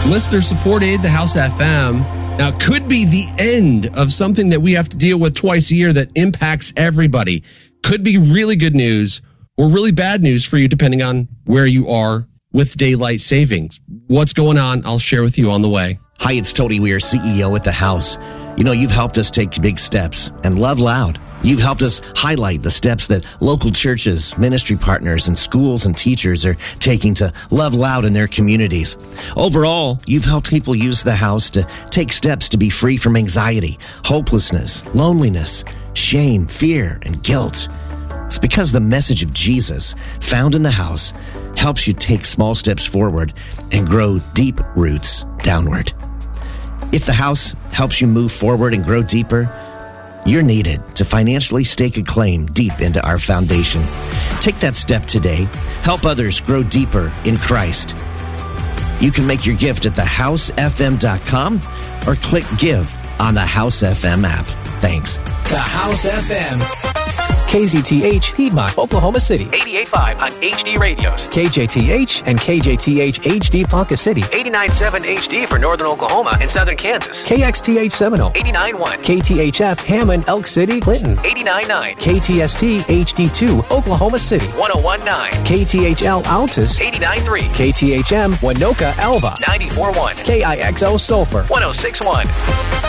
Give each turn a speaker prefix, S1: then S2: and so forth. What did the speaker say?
S1: Listener supported the House FM. Now, it could be the end of something that we have to deal with twice a year that impacts everybody. Could be really good news or really bad news for you, depending on where you are with daylight savings. What's going on? I'll share with you on the way.
S2: Hi, it's Tony Weir, CEO at the House. You know, you've helped us take big steps and love loud. You've helped us highlight the steps that local churches, ministry partners, and schools and teachers are taking to love loud in their communities. Overall, you've helped people use the House to take steps to be free from anxiety, hopelessness, loneliness, shame, fear, and guilt. It's because the message of Jesus found in the House helps you take small steps forward and grow deep roots downward. If the House helps you move forward and grow deeper, you're needed to financially stake a claim deep into our foundation. Take that step today. Help others grow deeper in Christ. You can make your gift at thehousefm.com or click Give on the House FM app. Thanks.
S3: The House FM. KZTH, Piedmont, Oklahoma City.
S4: 88.5 on HD radios.
S3: KJTH and KJTH HD Ponca City.
S4: 89.7 HD for Northern Oklahoma and Southern Kansas.
S3: KXTH Seminole.
S4: 89.1.
S3: KTHF Hammond, Elk City, Clinton.
S4: 89.9.
S3: KTST HD2, Oklahoma City.
S4: 101.9.
S3: KTHL Altus.
S4: 89.3.
S3: KTHM Winoka, Alva.
S4: 94.1.
S3: KIXO Sulphur.
S4: 106.1.